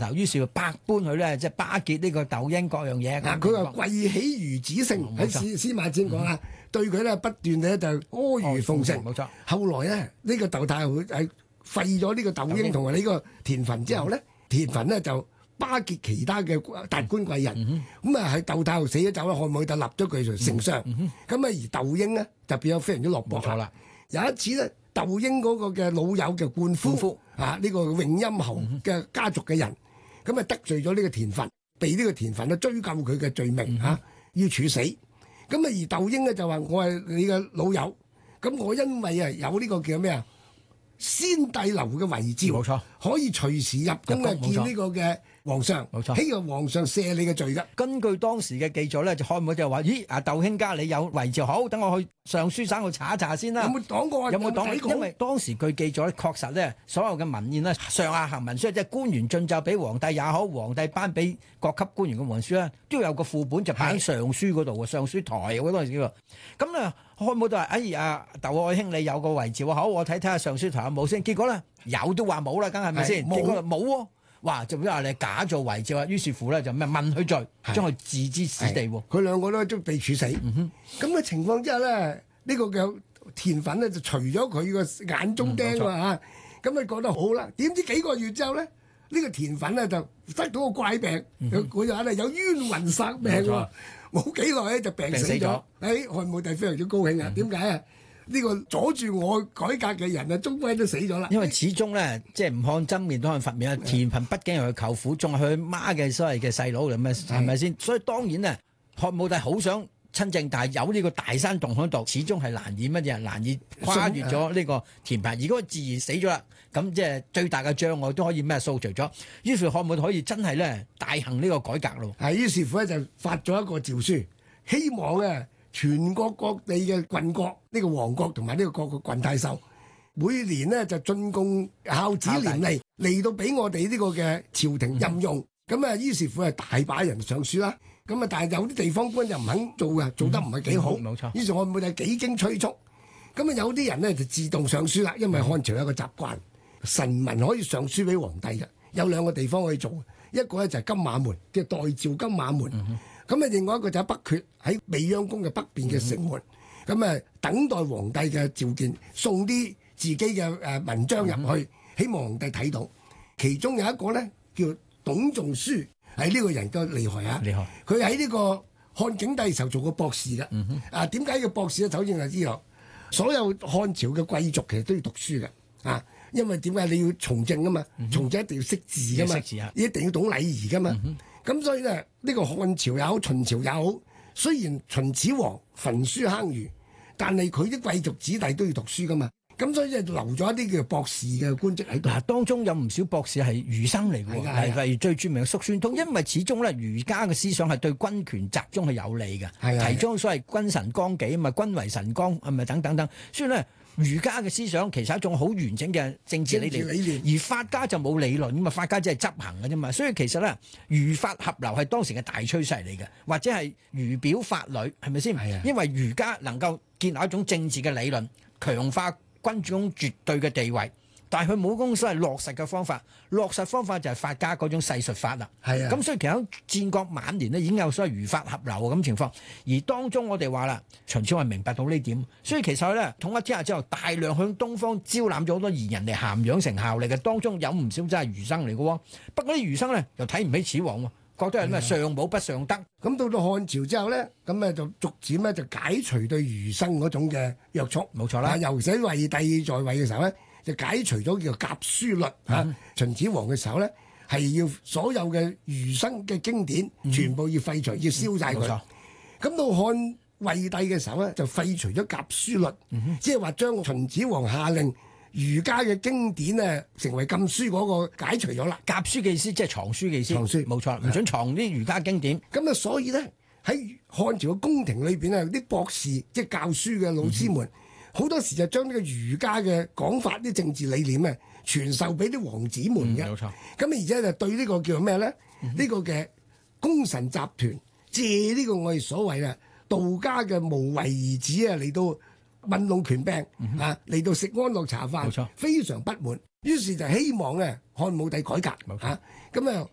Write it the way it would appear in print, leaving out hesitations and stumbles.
頭，於是百般佢咧即係巴結呢個竇嬰各樣嘢。 佢話貴喜如子姓，喺司馬遷講啦，對佢咧不斷咧就阿諛奉承。 冇錯。後來咧呢個竇太后係廢咗呢個竇嬰同埋呢個田汾之後咧，田汾咧就巴結其他嘅達官貴人，咁啊係竇太后死咗走啦，漢武帝立咗佢做丞相，咁啊而竇嬰咧就變咗非常之落魄。 冇錯啦。 有一次咧，竇嬰嗰個嘅老友嘅冠夫呢個永陰侯嘅家族嘅人，咁啊得罪咗呢個田汾，被呢個田汾咧追究佢嘅罪名要處死。咁啊而竇嬰咧就話我係你嘅老友，咁我因為有呢個叫咩啊先帝留嘅遺詔， 冇錯，可以隨時入宮見呢個嘅皇上， 冇錯， 希望皇上赦你嘅罪㗎。 根據當時嘅記載咧，就漢武就話：咦，竇卿家你有遺詔，好，等我去上書省去查一查先啦。 有冇講過啊？ 有冇講過？因為當時據記載咧，確實咧，所有嘅文獻咧，上下行文書，即係官員進奏俾皇帝也好，皇帝頒俾各級官員嘅文書咧，都有個副本就擺喺上書嗰度嘅上書台嗰陣時喎。咁咧，漢武就話：哎呀，竇愛卿你有個遺詔，好，我睇下上書台有冇先。結果咧有都話冇啦，梗係咪先？結果冇喎。哇！就因為你假造遺詔啊，於是乎咧就咩問佢罪，將佢置之死地喎。 佢兩個都被處死。咁嘅情況之下咧，呢個嘅田汾咧就除咗佢個眼中釘啊嚇，咁啊覺得好啦。點知幾個月之後咧，呢個田汾咧就得到個怪病，佢就話咧有冤魂殺命喎，冇幾耐咧就病死咗。漢武帝非常之高興啊！點解啊？呢個阻住我改革嘅人啊，終歸都死咗啦。因為始終咧，即係唔看真面都看佛面啊。田汾畢竟係佢舅父，仲係佢媽嘅所謂嘅細佬嚟，係咪先？所以當然咧，漢武帝好想親政，但係有呢個大山洞喺度，始終係難以乜嘢，難以跨越咗呢個田汾。如果佢自然死咗啦，咁即係最大嘅障礙都可以咩掃除咗。於是漢武帝可以真係咧大行呢個改革咯。 於是乎咧就發咗一個詔書，希望啊全國各地嘅郡國，呢個王國同埋呢個各個郡太守，每年呢就進貢孝子廉吏嚟到俾我哋呢個嘅朝廷任用。咁啊，於是乎係大把人上書啦。咁啊，但係有啲地方官就唔肯做嘅，做得唔係幾好。 冇錯。 於是漢武帝幾經催促，咁啊有啲人呢就自動上書啦，因為漢朝有一個習慣，臣民可以上書俾皇帝嘅，有兩個地方可以做，一個咧就係金馬門，即係代召金馬門。咁啊，另外一個就喺北闕，喺未央宮嘅北邊嘅城門，咁啊等待皇帝嘅召見，送啲自己嘅文章入去，希望皇帝睇到。其中有一個咧叫董仲舒，係呢個人都厲害啊！厲害！佢喺呢個漢景帝時候做過博士嘅。點解叫博士咧？首先就知道，所有漢朝嘅貴族其實都要讀書嘅。因為點解你要從政啊嘛？從政一定要識字噶嘛，一定要懂禮儀噶嘛。咁所以咧，呢個漢朝也好，秦朝也好，雖然秦始皇焚書坑儒，但係佢啲貴族子弟都要讀書噶嘛。咁所以就留咗一啲叫博士嘅官職喺度。當中有唔少博士係儒生嚟嘅，例如最著名嘅叔孫通，因為始終咧儒家嘅思想係對軍權集中係有利嘅，提倡所謂君臣綱紀啊嘛，君為臣綱係咪等等等，所以咧。儒家嘅思想其實係一種好完整嘅政治理念，而法家就冇理論㗎嘛，法家只係執行嘅啫嘛，所以其實咧儒法合流係當時嘅大趨勢嚟嘅，或者係儒表法裏係咪先？因為儒家能夠建立一種政治嘅理論，強化君主絕對嘅地位。但係佢冇嗰種所謂落實嘅方法，落實方法就係法家嗰種世術法啦。咁所以其實喺戰國晚年咧已經有所謂儒法合流嘅咁情況，而當中我哋話啦，秦始皇係明白到呢點，所以其實咧統一天下之後，大量向東方招攬咗好多賢人嚟涵養成效力嘅，當中有唔少真係儒生嚟嘅喎。不過啲儒生咧又睇唔起始皇喎，覺得係咩上武不上德。咁到漢朝之後咧，咁咧就逐漸咧就解除對儒生嗰種嘅約束。冇錯啦，尤其喺惠帝在位嘅時候咧。就解除咗叫做甲書律。秦始皇嘅時候咧，係要所有嘅儒生嘅經典全部要廢除，要燒晒佢。咁到漢惠帝嘅時候咧，就廢除咗甲書律，即係話將秦始皇下令儒家嘅經典成為禁書嗰個解除咗啦。甲書嘅意思即係藏書嘅意思。藏書冇錯，唔准藏啲儒家經典。咁所以咧喺漢朝嘅宮廷裏邊啲博士即係教書嘅老師們。好多時就將呢個儒家嘅講法、啲政治理念傳授俾啲王子們嘅。冇錯。咁而且就對呢個叫咩咧？呢個嘅功臣集團借呢個我哋所謂道家嘅無為而治嚟到運弄權柄嚟到食安樂茶飯。冇錯。非常不滿，於是就希望漢武帝改革。冇錯。咁